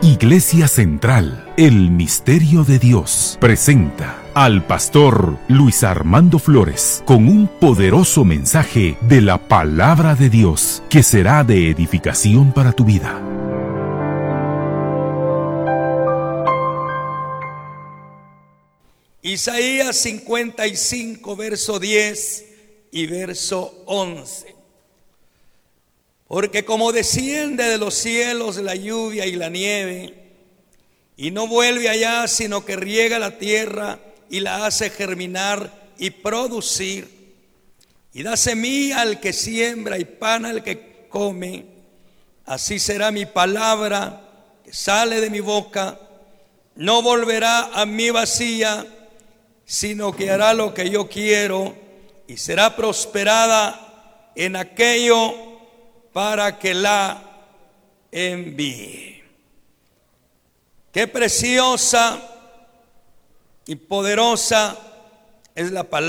Iglesia Central, el Misterio de Dios, presenta al pastor Luis Armando Flores con un poderoso mensaje de la Palabra de Dios que será de edificación para tu vida. Isaías 55, verso 10 y verso 11. Porque como desciende de los cielos la lluvia y la nieve, y no vuelve allá, sino que riega la tierra y la hace germinar y producir, y da semilla al que siembra y pan al que come, así será mi palabra que sale de mi boca. No volverá a mí vacía, sino que hará lo que yo quiero y será prosperada en aquello para que la envíe. Qué preciosa y poderosa es la palabra